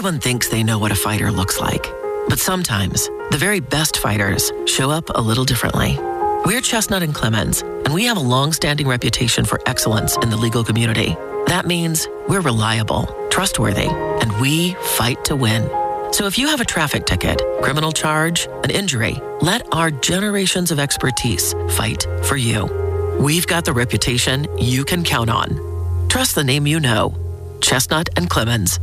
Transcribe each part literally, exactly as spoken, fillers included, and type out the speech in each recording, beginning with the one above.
Everyone thinks they know what a fighter looks like. But sometimes, the very best fighters show up a little differently. We're Chestnut and Clemens, and we have a long-standing reputation for excellence in the legal community. That means we're reliable, trustworthy, and we fight to win. So if you have a traffic ticket, criminal charge, an injury, let our generations of expertise fight for you. We've got the reputation you can count on. Trust the name you know. Chestnut and Clemens.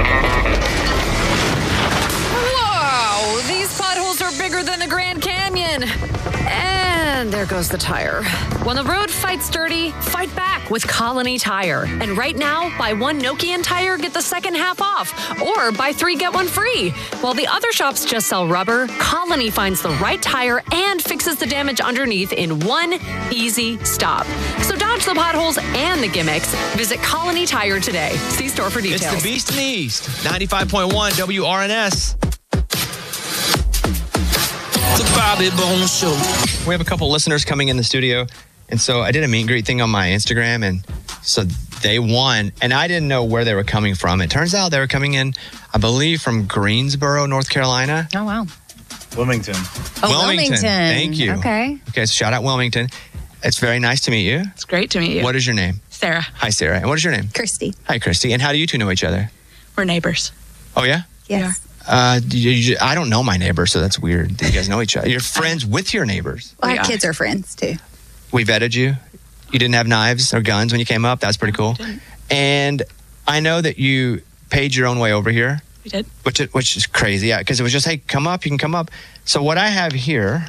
Whoa! These potholes are bigger than the Grand Canyon. And there goes the tire. When the road fights dirty, fight back with Colony Tire. And right now, buy one Nokian tire, get the second half off. Or buy three, get one free. While the other shops just sell rubber, Colony finds the right tire and fixes the damage underneath in one easy stop. So dodge the potholes and the gimmicks. Visit Colony Tire today. See store for details. It's the Beast in the East. ninety-five point one W R N S. The Bobby Bones Show. We have a couple listeners coming in the studio, and so I did a meet and greet thing on my Instagram, and so they won, and I didn't know where they were coming from. It turns out they were coming in, I believe, from Greensboro, North Carolina. Oh, wow. Wilmington. Oh, Wilmington. Wilmington. Thank you. Okay. Okay, so shout out Wilmington. It's very nice to meet you. It's great to meet you. What is your name? Sarah. Hi, Sarah. And what is your name? Christy. Hi, Christy. And how do you two know each other? We're neighbors. Oh, yeah? Yes. Uh, you, you, I don't know my neighbor, so that's weird that you guys know each other. You're friends with your neighbors. Well, We our are. kids are friends, too. We vetted you. You didn't have knives or guns when you came up. That's pretty cool. didn't. And I know that you paid your own way over here, We did. which is, which is crazy. Yeah, because it was just, hey, come up. You can come up. So what I have here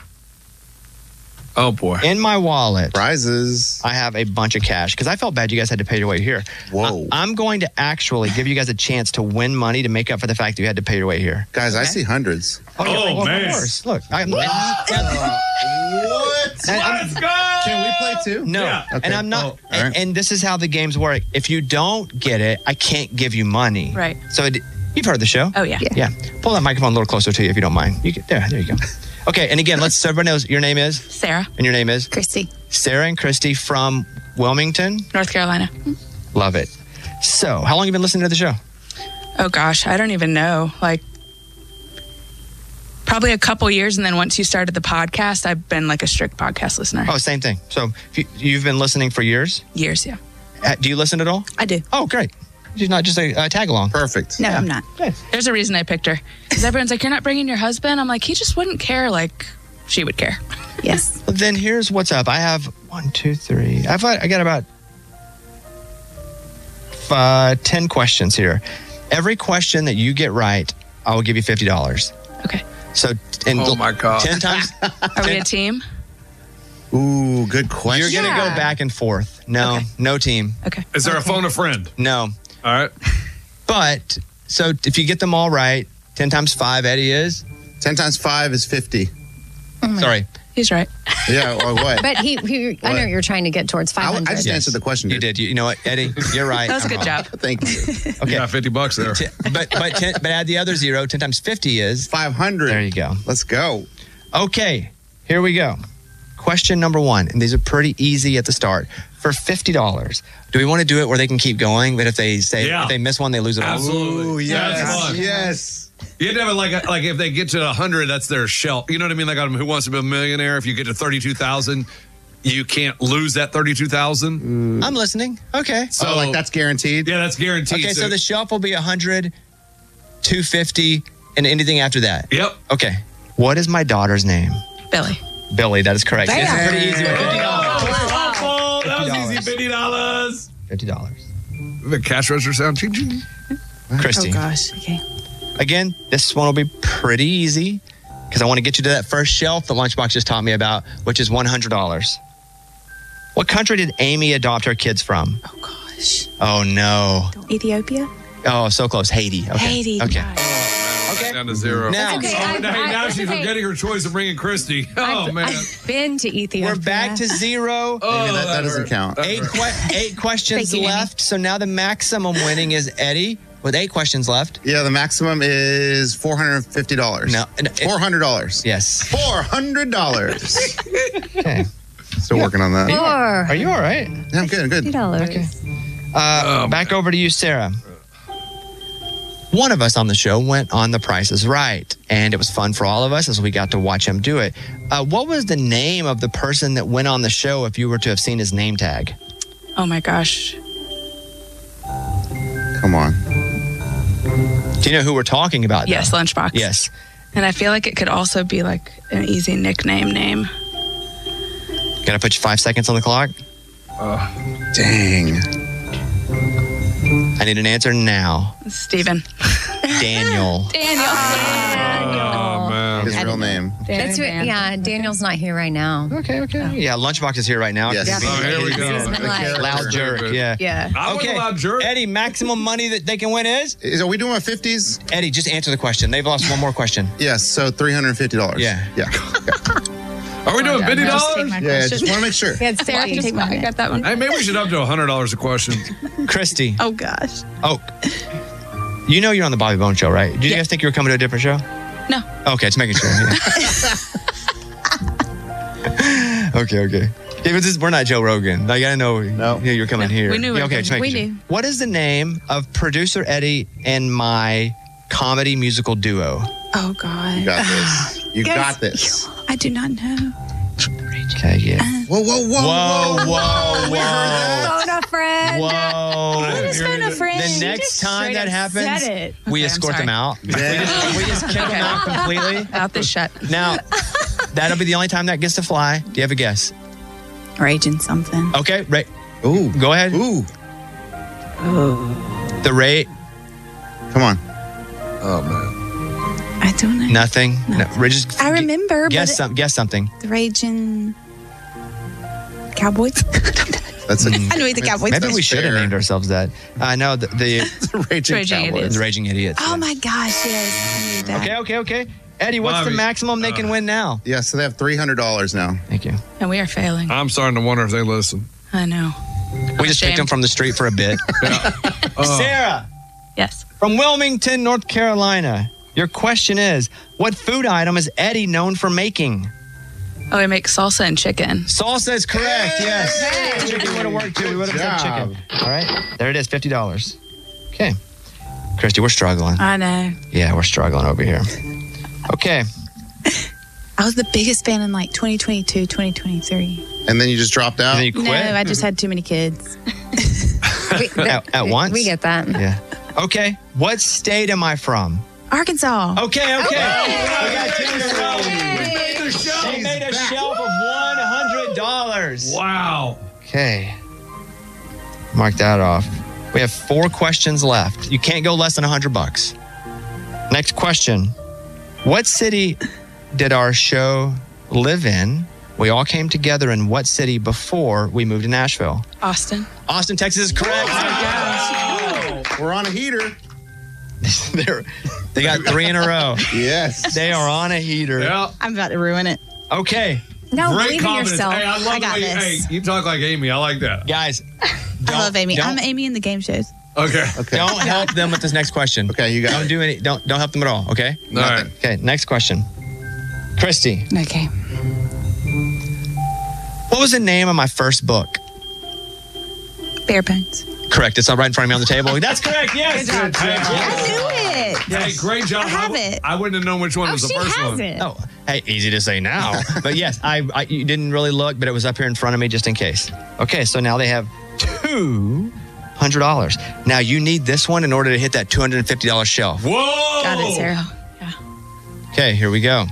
Oh, boy. in my wallet, Prizes. I have a bunch of cash because I felt bad you guys had to pay your way here. Whoa. I, I'm going to actually give you guys a chance to win money to make up for the fact that you had to pay your way here. Guys, I see hundreds. Oh, well, man. Of course. Look. I, What? and I'm- Let's go! Can we play too? No, Yeah. Okay. and I'm not. Oh, all and, right. and this is how the games work. If you don't get it, I can't give you money. Right. So it, you've heard the show. Oh, yeah. Yeah. Pull that microphone a little closer to you if you don't mind. You get, there. There you go. Okay. And again, let's so everyone knows your name is Sarah. and your name is Christy. Sarah and Christy from Wilmington. North Carolina. Love it. So, how long have you been listening to the show? Oh, gosh. I don't even know. Like, probably a couple years. And then once you started the podcast, I've been like a strict podcast listener. Oh, same thing. So, if you, you've been listening for years. Years, yeah. Uh, do you listen at all? I do. Oh, great. She's not just a, a tag along. Perfect. No, I'm not. There's a reason I picked her. Because everyone's like, you're not bringing your husband? I'm like, he just wouldn't care like she would care. Yes. Well, then here's what's up. I have one, two, three. I've I got about uh, ten questions here. Every question that you get right, I will give you fifty dollars. Okay. So, and Oh, my God. ten times. Are we a team? Ooh, good question. You're gonna go Yeah. back and forth. No, Okay. no team. Okay. Is there a phone a friend? No. All right. But so if you get them all right, ten times five, Eddie is. ten times five is fifty. Sorry, He's right. Yeah, or what? But he, he I know What? you're trying to get towards I, I 500. just answered the question. you dude. did. You, you know what, Eddie? You're right. That was a good job. Thank you. Okay. You got fifty bucks there. T- but but ten, but add the other zero. Ten times fifty is. five hundred. There you go. Let's go. Okay, here we go. Question number one, and these are pretty easy at the start. For fifty dollars, do we want to do it where they can keep going, but if they say Yeah. if they miss one, they lose it all? Absolutely. Ooh, That's yes. fun. Yes. You had to have it like like if they get to one hundred, that's their shelf. You know what I mean? Like on Who Wants to Be a Millionaire, if you get to thirty-two thousand, you can't lose that thirty-two thousand. I'm listening. Okay. So Oh, like that's guaranteed? Yeah, that's guaranteed. Okay, so the shelf will be one hundred, two fifty, and anything after that. Yep. Okay. What is my daughter's name? Billy. Billy, that is correct. It's Bam. pretty easy. fifty dollars. Oh, that was fifty dollars. easy. fifty dollars. fifty dollars. The cash register sound. Ching, ching. Christy. Oh, gosh. Okay. Again, this one will be pretty easy because I want to get you to that first shelf that Lunchbox just taught me about, which is one hundred dollars. What country did Amy adopt her kids from? Oh, gosh. Oh, no. Ethiopia? Oh, so close. Haiti. Okay. Haiti. Okay. gosh. Okay. Down to zero. Now, okay. Oh, I've- now, I- now it's she's okay. forgetting her choice of bringing Christy. Oh, I've, man. I've been to Ethiopia. we're back to zero. Oh, that- that doesn't hurt. count. That Eight, hurt. que- eight questions Thank you, Amy. left. So now the maximum winning is Eddie with eight questions left. Yeah, the maximum is four hundred fifty dollars. No, no, it- four hundred dollars. Yes. four hundred dollars. Okay. Still working on that. Four. Are you all right? Yeah, I'm good, good. fifty dollars. Uh, back over to you, Sarah. one of us on the show went on The Price is Right, and it was fun for all of us as we got to watch him do it. Uh, what was the name of the person that went on the show if you were to have seen his name tag? Oh my gosh. Come on. Do you know who we're talking about? Yes, though? Lunchbox. Yes. And I feel like it could also be like an easy nickname name. Gotta put you five seconds on the clock. Dang. I need an answer now. Steven. Daniel. Daniel. Oh, man. His real name. That's what, yeah, Daniel's not here right now. Okay, okay. Yeah, Lunchbox is here right now. Yes. Oh, here we He's go. been like- Loud jerk, yeah. Yeah. I want a loud jerk. Eddie, maximum money that they can win is? Is, are we doing a fifties? Eddie, just answer the question. They've lost one more question. Yes, so three hundred fifty dollars. Yeah. Yeah. Are we doing fifty dollars? Yeah, just want to make sure. Yeah, it's Sarah, Sarah. I got that one. Hey, maybe we should up to one hundred dollars a question. Christy. Oh gosh. Oh, you know you're on the Bobby Bone Show, right? Did you Yeah. guys think you were coming to a different show? No. Okay, just making sure. Yeah. okay, okay. Yeah, but this, we're not Joe Rogan. I gotta know No. yeah, you're coming here. we knew we Yeah, were okay, just making coming. sure. We knew. What is the name of producer Eddie and my comedy musical duo? Oh god. You got this. You Guys, got this. I do not know. Okay, yeah. Whoa, whoa, whoa, Whoa, whoa, whoa. Phone a friend. Whoa. Just phone a friend. The You next just time straight that up happens, said it. we Okay, I'm escort sorry. them out. We just, we just kick them Okay. out completely. Out this shut. Now, that'll be the only time that gets to fly. Do you have a guess? Raging something. Okay, right. Ooh. Go ahead. Ooh. The rate, Come on. Oh, man. I don't know. nothing. No, we're just I remember, Guess but some. Guess something. the Raging Cowboys. That's it. I know the Cowboys. Maybe That's we should have fair. named ourselves that. I know the, the, The Raging, Raging Cowboys. Idiots. the Raging Idiots. Oh my gosh, yes. I knew that. Okay, okay, okay. Eddie, what's Bobby, the maximum they can win now? Yeah, so they have three hundred dollars now. Thank you. And we are failing. I'm starting to wonder if they listen. I know. We just picked them from the street for a bit. Sarah, Yes. from Wilmington, North Carolina. Your question is, what food item is Eddie known for making? Oh, we make salsa and chicken. Salsa is correct, yes. Chicken would have worked too. We would have said job. chicken. All right, there it is, fifty dollars. Okay. Christy, we're struggling. I know. Yeah, we're struggling over here. Okay. I was the biggest fan in like twenty twenty-two, twenty twenty-three. And then you just dropped out. And then you quit? No, I just had too many kids. We, At- at once? We get that. Yeah. Okay. What state am I from? Arkansas. Okay, okay. We got two in a row. They made a shelf of one hundred dollars. Wow. Okay. Mark that off. We have four questions left. You can't go less than one hundred bucks. Next question. What city did our show live in? We all came together in what city before we moved to Nashville? Austin. Austin, Texas is correct. We're on a heater. They're, they got three in a row. Yes. They are on a heater. Yeah. I'm about to ruin it. Okay. No, Great believe in confidence. yourself. Hey, I love I got the way you, this. hey, you talk like Amy. I like that. Guys, I love Amy. don't- I'm Amy in the game shows. Okay. Okay. don't help them with this next question. Okay, you got Don't it. do any. Don't don't help them at all. Okay. All right. Okay. Next question. Christy, Okay. what was the name of my first book? Bare bones. Correct. It's all right in front of me on the table. That's correct. Yes. Good job. I knew it. Hey, great job. I have w- it. I wouldn't have known which one Oh, was the she first has one. it. Oh, hey, easy to say now, but yes, I, I you didn't really look, but it was up here in front of me just in case. Okay, so now they have two hundred dollars. Now you need this one in order to hit that two hundred and fifty dollars shelf. Whoa. Got it, Sarah. Okay, here we go.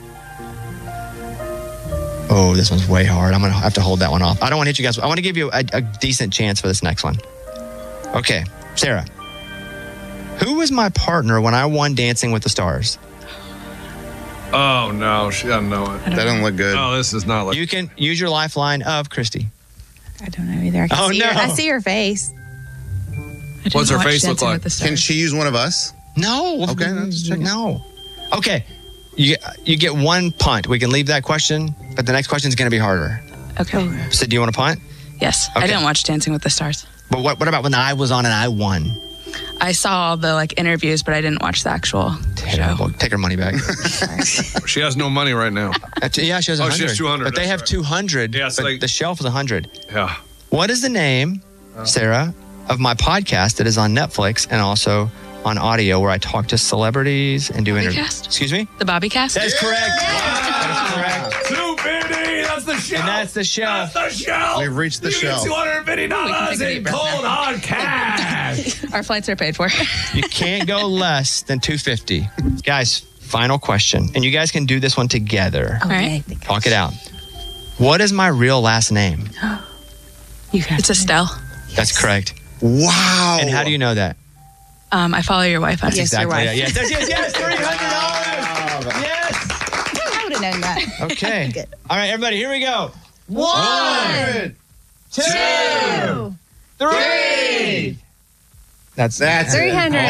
Oh, this one's way hard. I'm gonna have to hold that one off. I don't want to hit you guys. I want to give you a, a decent chance for this next one. Okay, Sarah. Who was my partner when I won Dancing with the Stars? Oh, no. She doesn't know it. That doesn't look good. Oh, this is not like. You can use your lifeline of Christy. I don't know either. I, can Oh, see no. her. I see her face. I didn't What's her watch face look Dancing like? with the Can Stars. she use one of us? No. Okay, that's checking. No. Okay. You you get one punt. We can leave that question, but the next question is going to be harder. Okay. So do you want to punt? Yes. Okay. I didn't watch Dancing with the Stars. But what what about when I was on and I won? I saw the like interviews, but I didn't watch the actual Terrible. show. Take her money back. She has no money right now. That's- yeah, she has Oh, one hundred. she has two hundred, But they that's have right. two hundred. Yeah, so but they- the shelf is one hundred. Yeah. What is the name, Sarah, of my podcast that is on Netflix and also on audio where I talk to celebrities and do interviews. Cast? Excuse me? The Bobby Cast? That is correct. That is correct. two fifty. That's the show. And that's the show. That's the show. We've reached the you show. Get two hundred fifty dollars take a in deep breath cold hard cash. Our flights are paid for. You can't go less than two fifty. Guys, final question. And you guys can do this one together. All right. Talk it out. What is my real last name? You can. It's Estelle. That's correct. Wow. And how do you know that? Um, I follow your wife on Yes, your exactly. wife. Yes, yes, yes, yes. three hundred dollars. Yes. I would have known that. Okay. Good. All right, everybody, here we go. One, Two, two, three. That's That's three it. hundred.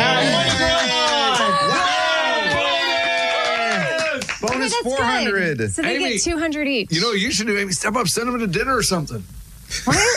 Bonus That's four hundred. good. So they Amy, get two hundred each. You know what you should do? Amy, step up, send them to dinner or something. What?